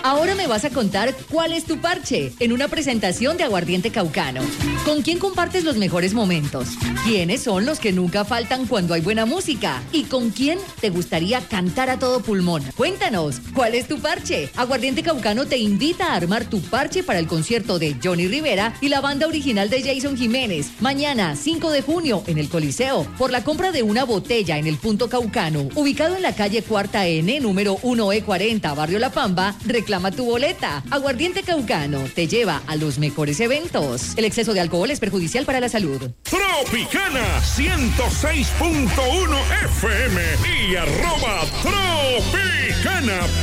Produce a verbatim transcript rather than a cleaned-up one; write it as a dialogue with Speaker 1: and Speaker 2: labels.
Speaker 1: Ahora me vas a contar cuál es tu parche en una presentación de Aguardiente Caucano. ¿Con quién compartes los mejores momentos? ¿Quiénes son los que nunca faltan cuando hay buena música? ¿Y con quién te gustaría cantar a todo pulmón? Cuéntanos, ¿cuál es tu parche? Aguardiente Caucano te invita a armar tu parche para el concierto de Johnny Rivera y la banda original de Jason Jiménez. Mañana, cinco de junio, en el Coliseo, por la compra de una botella en el Punto Caucano, ubicado en la calle Cuarta N, número uno E cuarenta, Barrio La Pamba. Reclama tu boleta. Aguardiente Caucano te lleva a los mejores eventos. El exceso de alcohol es perjudicial para la salud.
Speaker 2: Tropicana ciento seis punto uno F M y arroba Tropicana.